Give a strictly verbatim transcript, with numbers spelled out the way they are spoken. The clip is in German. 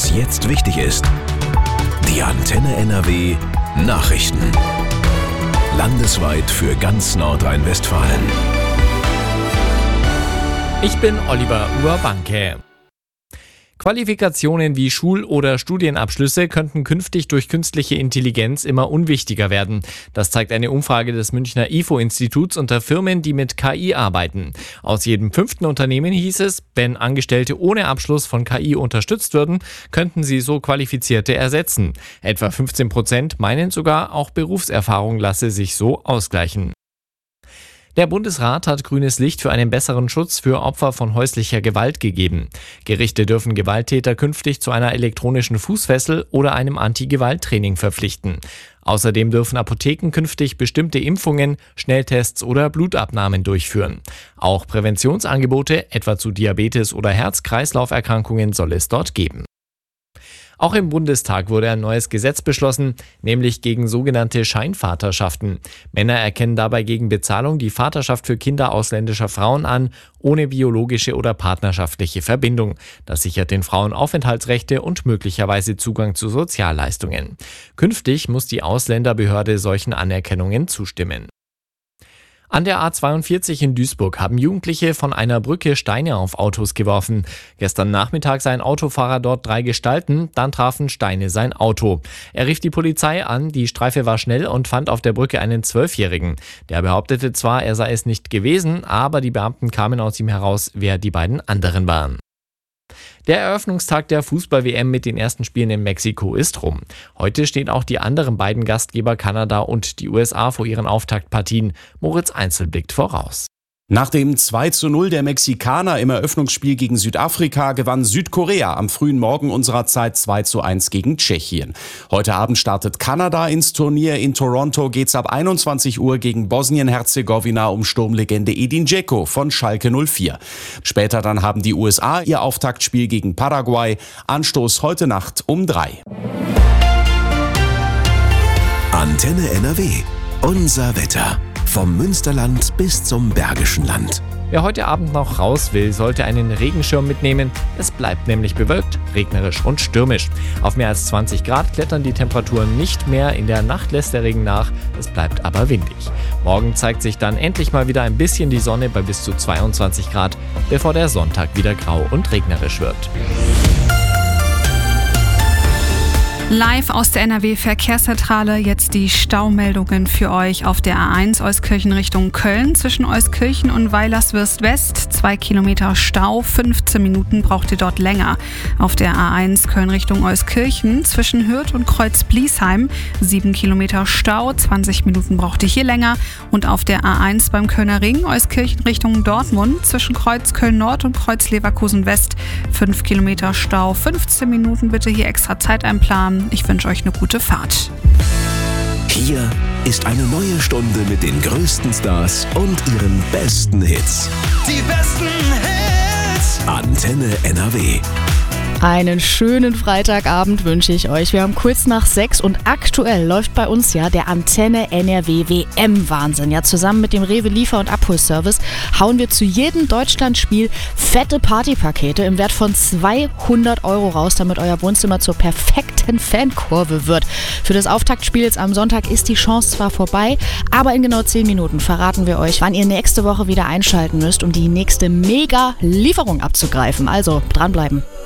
was jetzt wichtig ist. Die Antenne N R W Nachrichten. Landesweit für ganz Nordrhein-Westfalen. Ich bin Oliver Urbanke. Qualifikationen wie Schul- oder Studienabschlüsse könnten künftig durch künstliche Intelligenz immer unwichtiger werden. Das zeigt eine Umfrage des Münchner I F O-Instituts unter Firmen, die mit K I arbeiten. Aus jedem fünften Unternehmen hieß es, wenn Angestellte ohne Abschluss von K I unterstützt würden, könnten sie so Qualifizierte ersetzen. Etwa fünfzehn Prozent meinen sogar, auch Berufserfahrung lasse sich so ausgleichen. Der Bundesrat hat grünes Licht für einen besseren Schutz für Opfer von häuslicher Gewalt gegeben. Gerichte dürfen Gewalttäter künftig zu einer elektronischen Fußfessel oder einem Anti-Gewalt-Training verpflichten. Außerdem dürfen Apotheken künftig bestimmte Impfungen, Schnelltests oder Blutabnahmen durchführen. Auch Präventionsangebote, etwa zu Diabetes oder Herz-Kreislauf-Erkrankungen, soll es dort geben. Auch im Bundestag wurde ein neues Gesetz beschlossen, nämlich gegen sogenannte Scheinvaterschaften. Männer erkennen dabei gegen Bezahlung die Vaterschaft für Kinder ausländischer Frauen an, ohne biologische oder partnerschaftliche Verbindung. Das sichert den Frauen Aufenthaltsrechte und möglicherweise Zugang zu Sozialleistungen. Künftig muss die Ausländerbehörde solchen Anerkennungen zustimmen. An der A zweiundvierzig in Duisburg haben Jugendliche von einer Brücke Steine auf Autos geworfen. Gestern Nachmittag sah ein Autofahrer dort drei Gestalten, dann trafen Steine sein Auto. Er rief die Polizei an, die Streife war schnell und fand auf der Brücke einen Zwölfjährigen. Der behauptete zwar, er sei es nicht gewesen, aber die Beamten kamen aus ihm heraus, wer die beiden anderen waren. Der Eröffnungstag der Fußball-W M mit den ersten Spielen in Mexiko ist rum. Heute stehen auch die anderen beiden Gastgeber Kanada und die U S A vor ihren Auftaktpartien. Moritz Einzel blickt voraus. Nach dem zwei zu null der Mexikaner im Eröffnungsspiel gegen Südafrika gewann Südkorea am frühen Morgen unserer Zeit zwei zu eins gegen Tschechien. Heute Abend startet Kanada ins Turnier. In Toronto geht's ab einundzwanzig Uhr gegen Bosnien-Herzegowina um Sturmlegende Edin Dzeko von Schalke null vier. Später dann haben die U S A ihr Auftaktspiel gegen Paraguay. Anstoß heute Nacht um drei. Antenne N R W. Unser Wetter. Vom Münsterland bis zum Bergischen Land. Wer heute Abend noch raus will, sollte einen Regenschirm mitnehmen. Es bleibt nämlich bewölkt, regnerisch und stürmisch. Auf mehr als zwanzig Grad klettern die Temperaturen nicht mehr. In der Nacht lässt der Regen nach, es bleibt aber windig. Morgen zeigt sich dann endlich mal wieder ein bisschen die Sonne bei bis zu zweiundzwanzig Grad, bevor der Sonntag wieder grau und regnerisch wird. Live aus der N R W-Verkehrszentrale jetzt die Staumeldungen für euch auf der A eins Euskirchen Richtung Köln. Zwischen Euskirchen und Weilerswürst West zwei Kilometer Stau, fünfzehn Minuten braucht ihr dort länger. Auf der A eins Köln Richtung Euskirchen zwischen Hürth und Kreuz-Bliesheim sieben Kilometer Stau, zwanzig Minuten braucht ihr hier länger. Und auf der A eins beim Kölner Ring Euskirchen Richtung Dortmund zwischen Kreuz Köln Nord und Kreuz Leverkusen West fünf Kilometer Stau, fünfzehn Minuten bitte hier extra Zeit einplanen. Ich wünsche euch eine gute Fahrt. Hier ist eine neue Stunde mit den größten Stars und ihren besten Hits. Die besten Hits. Antenne N R W. Einen schönen Freitagabend wünsche ich euch. Wir haben kurz nach sechs und aktuell läuft bei uns ja der Antenne N R W W M-Wahnsinn. Ja, zusammen mit dem Rewe Liefer- und Abholservice hauen wir zu jedem Deutschlandspiel fette Partypakete im Wert von zweihundert Euro raus, damit euer Wohnzimmer zur perfekten Fankurve wird. Für das Auftaktspiel jetzt am Sonntag ist die Chance zwar vorbei, aber in genau zehn Minuten verraten wir euch, wann ihr nächste Woche wieder einschalten müsst, um die nächste Mega-Lieferung abzugreifen. Also dranbleiben.